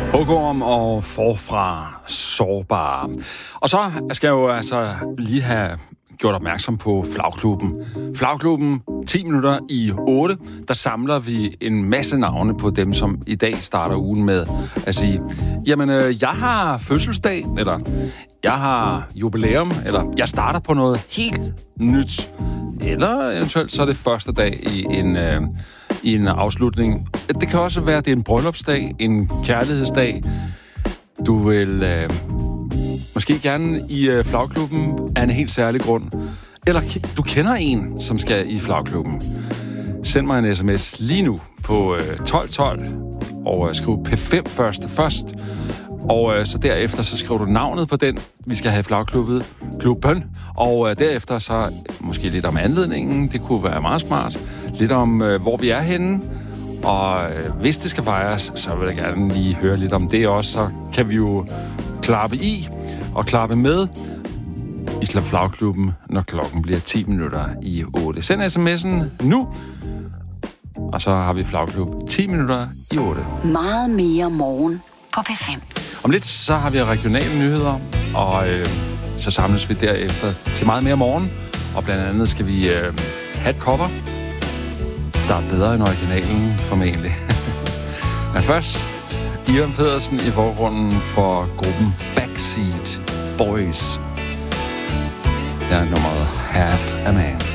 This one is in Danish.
Hugorm og forfra sårbare. Og så skal jeg jo altså lige have gjort opmærksom på Flagklubben. Flagklubben, 10 minutter i 8, der samler vi en masse navne på dem, som i dag starter ugen med at sige, jamen, jeg har fødselsdag, eller jeg har jubilæum, eller jeg starter på noget helt nyt. Eller eventuelt så er det første dag i en afslutning. Det kan også være, at det er en bryllupsdag, en kærlighedsdag. Du vil måske gerne i Flagklubben af en helt særlig grund. Eller du kender en, som skal i Flagklubben. Send mig en sms lige nu på 1212 og skriv P5 først. Og så derefter så skriver du navnet på den, vi skal have i Flagklubben. Og derefter så måske lidt om anledningen. Det kunne være meget smart. Lidt om, hvor vi er henne. Og hvis det skal fejres, så vil jeg gerne lige høre lidt om det også. Så kan vi jo klappe i og klappe med i Flagklubben, når klokken bliver 10 minutter i 8. Send sms'en nu, og så har vi Flagklub 10 minutter i 8. Meget mere morgen på P5. Om lidt, så har vi regionale nyheder, og så samles vi derefter til meget mere morgen. Og blandt andet skal vi have et cover, der er bedre end originalen, formentlig. Men først, Ivan Pedersen i forgrunden for gruppen Backseat Boys. Her er nummeret Half a Man.